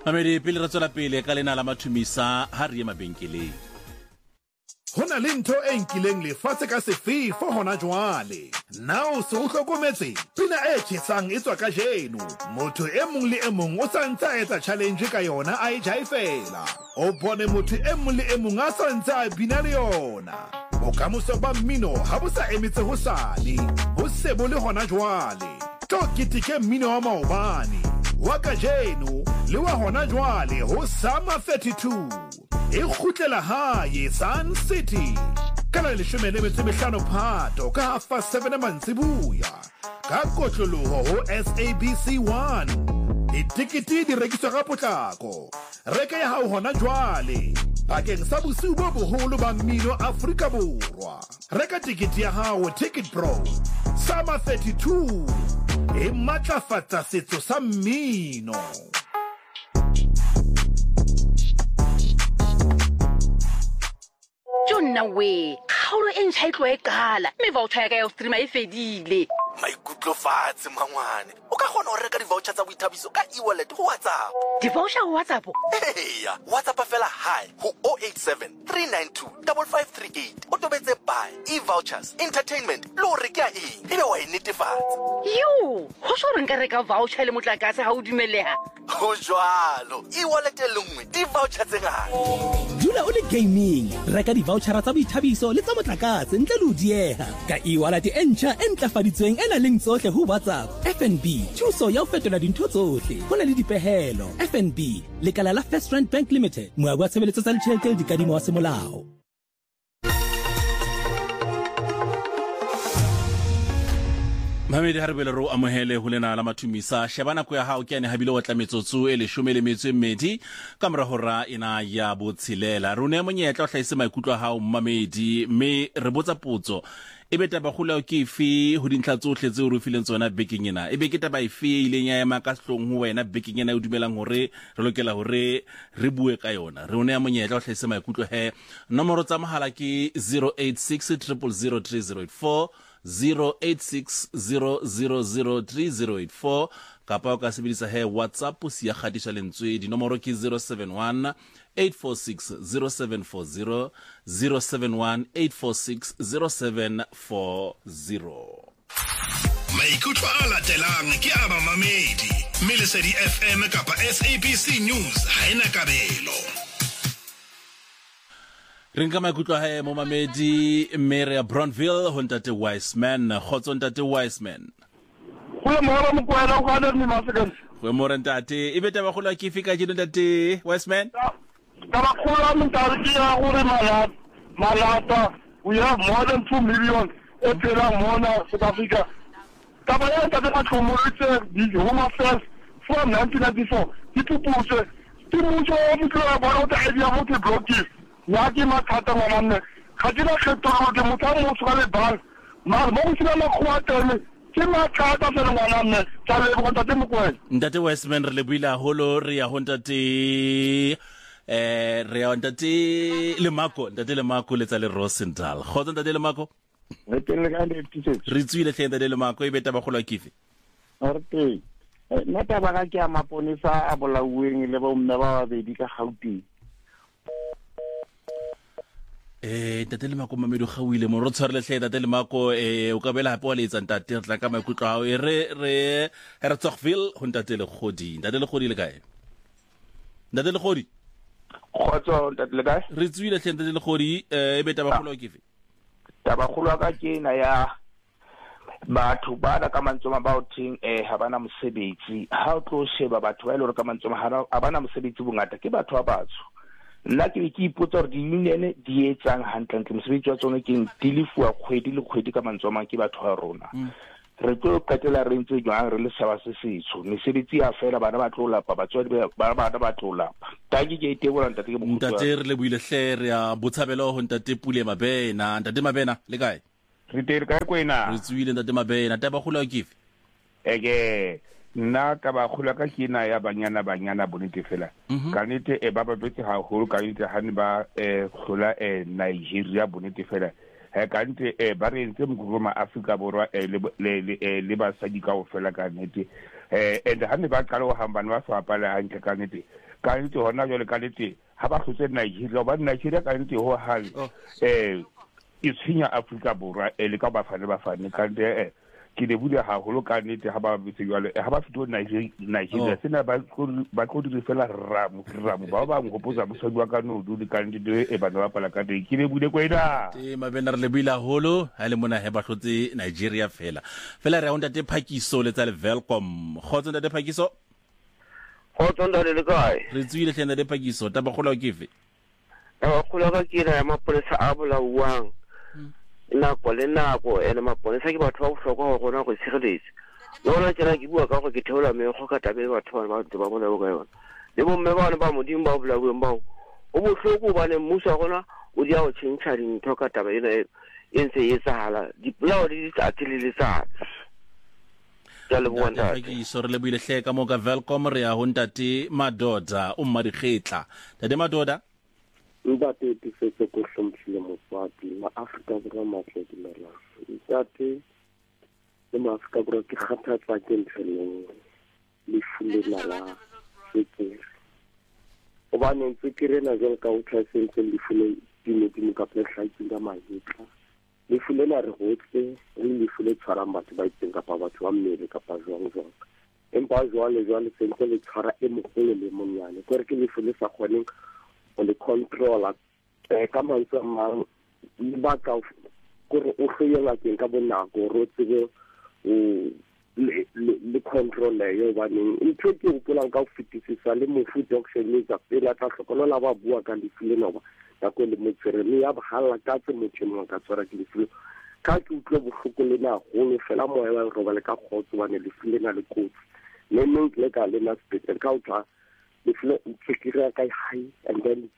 Mamedi pele re tswela pele ka lena la mathumisa ha re ye mabenkeleng. Hona le ntho e nkileng lefatshe ka sefefo hona jwale. Now se o hlokometse pina e tjhesang e tswa ka jeno. Motho e mong le e mong o sa ntse a etsa challenge ka yona a e jaifela. O bone motho e mong le e mong a sa ntse a bina le yona. Bokamoso ba mmino ha bo sa emetse ho sale. Ho se bo le hona jwale. To kitike mmino wa maobane. Wa ka jeno le wa hona jwale ho Summer 32. E khutlela hae Sun City. Kana le shumele metsimehlano phato ka 7 mantsibuya. Ka kotloloho ho SABC 1. Ditikiti di rekiswa ka potlako. Reka ya hao hona jwale. Bakeng sa bosiu bo boholo ba mmino Afrika Borwa. Reka tikiti ya hao Ticket Pro. Summer 32. E matlafatsa setso sa mmino. Jonna we, kgaolo e ntšha e tlo e kala, mme voucher ya ka ya go streama e fedile. Maikutlo fatshe mangwane. O ka kgona ho reka di-voucher tsa boithabiso ka e-wallet ho WhatsApp. Di-voucher ho WhatsApp? Eya, WhatsApp fela hi ho 087 392 5538. O tobetse buy, e-vouchers, entertainment, le ho reka eng. Ebe wa e netefatsa. Yo, ho so re nka reka voucher le motlakase ha o dumeleha. Ho jwalo, e-wallet e le nngwe, di-voucher tse ngata. Dula o le gaming, reka di-vouchera tsa boithabiso le tsa motlakase ntle le ho dieha. Ka e-wallet e ntjha e ntlafaditsweng e nang le tsohle ho WhatsApp. FNB, thuso ya ho fetola dintho tsohle. Ho na le dipehelo. FNB, lekala la First Rand Bank Limited, moabi wa tshebeletso tsa ditjhelete le dikadimo wa semolao. Mamedi harbele ro amohele ho lena la mathumisa shebana ko ya hao ke ane habile wa tla metsotso e le 12 ka mora hora ina ya botshilela rone monyetla o hlaise maikutlo a hao Mamedi me re botsa potso ebe taba khula o ke ife ho dintlha tsohle tse o rufileng tsona baking ena ebe ke taba ife ile nya ya maka hlong ho wena baking ena o dumelang hore re lokela hore re bue ka yona re one ya monyetla o hlaise maikutlo he nomoro tsa mahala ke 086 0003084 0860003084 kapa o ka sebedisa he WhatsApp o sia khatisha lentswe dinomoro ke 071 846 0740 071 846 0740. Maikutlo a latelang ke a Mamedi. Melesedi FM kapa SABC News haina kabelo. Ringa maikutlo hae mo Mamedi Mary Brownville ho ntate Wiseman khotso ntate Wiseman. Go mora mo kwela go ana ni masekeng. Go mora ntate e beta ba go la ke fika ke ntate Wiseman. Ka ba khola mo tariki ya gore malata we have more than 2 million e phela mona South Africa. Ka ba ya ntate ka tlhomoritse di Home Affairs from 1994 dituputse timutso o motho ba rota idea mo ke blockis. Ya ke mathata ngwana ga ke na kgetolo ke motho mo tswa le bang ma mo ke na go tele ke mathata fela ngwana tsa le go ntate mokwena ntate Westman re le buila holo re ya ho ntate re ya ntate le mako le tsa le Rosenthal khotsa ntate le mako re tele ka le tse re tswile hle ntate le mako e beta ba golwa kife arte nata ba ka ke a maponisa a bolauweng le ba mme ba babedi ka Gauteng. Ntate le mako Mamedi ga o ile mo ro tshwarele hle ntate le mako o ka bela hape wa le etsa ntate re tla ka maikutlo a re Hertzogville ho ntate le Kgodi le kae ntate le Kgodi Khotso ntate le kae re tswile hle ntate le Kgodi e beta ba golwa ke fe taba kholo ka kena ya batho ba da ka mantsoma ba othing ha bana mosebetsi ha o tlo sheba batho ba ile re ka mantsoma ha bana mosebetsi bongata ke batho ba batsho nna ke ipotsa gore di-union di etsang hantle mosebetsi wa tsone ke dilifuwa kgwedi le kgwedi ka mantsoma ke batho ba rona re tlo qetela re ntse jwang re le seba se setsho mesebetsi ya fela bana ba tlo lapa batswadi ba ba tlo lapa ta ke itebola ntate ke mo ntate re le buile hle re ya botshabelo ho ntate Pule Mabena ntate Mabena le kae re tere ka kwena re tswile ntate Mabena ta ba khula ke fe eke nna ka ba khula ka kena ya banyana bonete fela ka nete ba betse ha ho ka nete hani ba khula Nigeria bonete fela ka nete ba re ntse mguruma Afrika borwa le ba sadi ka o fela ka nete and hani ba qala ho hamba nwa sa pala hantle ka nete ka ntse hona jole ka lete ha ba hlotse Nigeria ba Nigeria ka ntse ho hali e tshinya Africa borwa le ka bafane ka nte ke le bule haholo ka nnete ha ba bitse jwale ha ba fito Nigeria sena ba go di fela ramu ba ba ngopoza bosodi wa ka no du ka nnete e bana ba pala ka teng ke le bule kwena mabena re le buila holo ha le mona he ba hlotse Nigeria fela re a onda te Phakiso le tsa le Welcome khotso ntate Phakiso khotso ndale le kae re tswile hlenda te Phakiso ta ba khola ke fe ba khola ka kira ya mapolesa a bolauwang nako le nako ene maponesa ke batho ba bohlokwa go gona go tshireletsa le gona tsena ke bua ka go ke theola mekgo ka tabele batho ba bona go ka yona le bomme ba ba modimo ba bolauweng bao o bohloko ba ne mmuso gona o dia go tshentsa dintho ka taba ena e ntse e tsala dipolao di tsatsi le letsatsi ya le bona ke so re le buile hle ka mo ka Welcome re ya ho ntate Madoda o mma dikgetla tate Madoda Ntate tse ko hlomphile motswadi ma Afrika Borwa matle dimela ntate le ma Afrika Borwa ke kgathatsa ke ntshelleng le fulena la sekere o ba ne sekere na jeng ka o tlhatsentse le fule dimo ka plexite ka mahitla le fulena re hotse le fule tshwarang batho ba itseng ka batho ba mmele ka pa jwang empa jwale sentse le tshwara e mogolo le monyane gore ke le fule sa kgoneng le controller ka mantse mang ba ka gore o feyela ke ka bonako ro tsebe le control yo ba neng ntho ke o polang ka fitisisa le mo food auction le tsa pela ka hlokola ba bua ka difile no ba ya ko le motsere le ya bhala ka tse mothemo ka tsora ke difile ka ke utlwe bohloko le na go le fela moya ba roba le ka khotso ba ne le file na le kotsi le neng le ka le na special ka utla if you check it out high and then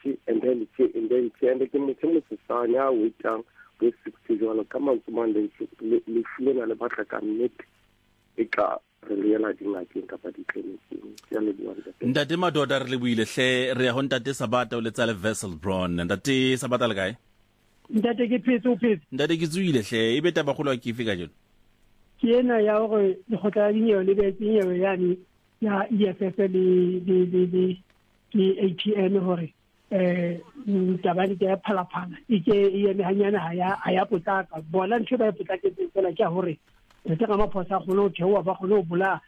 ke motho mo tsanya o tang go 60 jalo ka mantse man le file le batla ka net e ka re lela dingakeng ka pa ditleliniking ya le bua ntate Madoda re le buile hle re ya ho ntate Sabata o le tsa le Wesselsbron ntate Sabata le kae ntate ke phetso ntate ke tswile hle e beta ba golwa ke fe ka jeno ke ena ya gore le khotla dinyewe le be dinyewe yani ya EFF le ATM hore tabani ke phalaphala ike ene hanyana haya potaka bona ntse ba potaka tsela ke hore tse ka maphosa go thewa ba go bula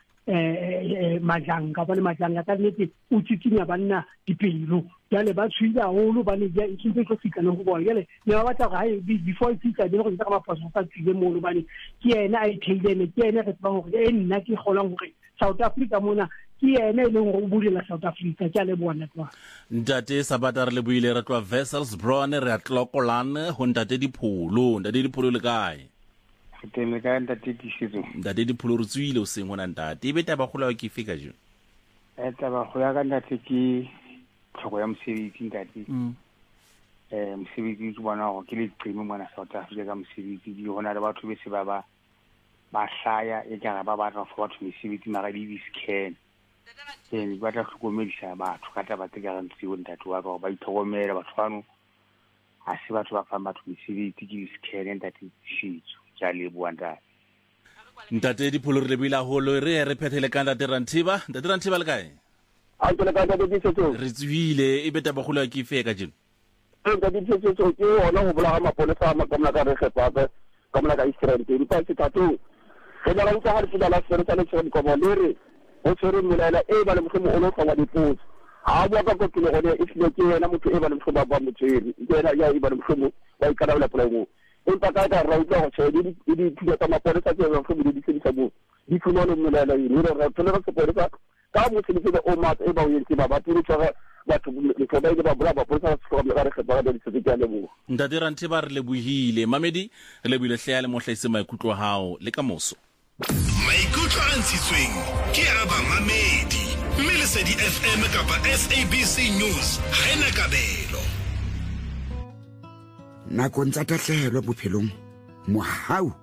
majanga ba le majanga ka nnete o tsitsinya banna dipelo jale ba tshwila holo ba le ya itse go fika no go bona jale ne ba batla ga before fika di go tsa ka maphosa sa tsile mo lo bane ke ena a ithele ke ena re ba hore nna ke golang hore South Africa mona ke ene le go bulela South Africa ke le bona twa ntate Sabata re le buile re twa Wesselsbron re a tlokolane ho ntate Dipholo le kae teme ka ntate Tisitso ntate Dipholo re tswile o seng hona ntate e beta ba gola ke fika jo eta ba gola ka ntate ke tlhoko ya mosebetsi ntate mosebetsi o bona go ke le qimo mona South Africa ka mosebetsi di hona le batho be se ba hlaya e ka ba batla go batho mesebetsi mara di scan ba tla hlokomedisa batho ka taba tse ka rantsi o ntate wa ba itlhokomela batho bano a se batho ba fang batho mesebetsi ke scan ntate Shitso ja le bua ntate Dipholo re le bila holo re phethele ka ntate Rantiba le kae a tsela ka ntate Disetso re tswile e beta ba gola ke fe ka jeno ntate Disetso ke ona go bola maponesa ma ka re kgetsa ka mona ka Israel di pa se tato ke la utlwa ha le la sere tsa le tsone ko bolere o tsere molela e ba le motho o lo tla dipotso ha bua ka go tlile gone e tlile ke yena motho e ba le motho ba motswedi ke yena ya e ba le motho wa ikana la polao o ta ka ra utlwa go tshe di thuto tsa maponesa tse ba motho di se di sa bo di funa le molela e re ra tsela se polesa ka mo se di o ma e ba o yentse ba ba tiri tsara batho le tloba ile ba bula ba polesa se go ba re ge ba di se ke le bo ntate Rantiba re le buhile mamedi re le buile hle ya le mohlaise maikutlo hao le ka moso maikutlo a ntshitsweng ke a ba mamedi mme Lesedi FM kapa SABC News ha ena kabelo nakong tsa tahlehelo bophelong mohau